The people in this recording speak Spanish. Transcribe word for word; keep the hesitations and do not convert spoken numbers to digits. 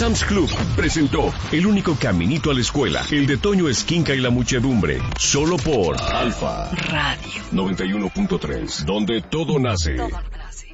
Sam's Club presentó El único caminito a la escuela, el de Toño Esquinca y la muchedumbre, solo por Alfa Radio noventa y uno punto tres, donde todo nace. Todo.